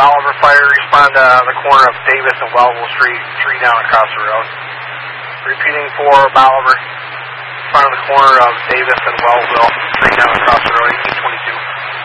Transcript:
Bolivar Fire, respond to the corner of Davis and Wellville Street, tree down across the road. Repeating for Bolivar, respond to the corner of Davis and Wellville, tree down across the road, 1822.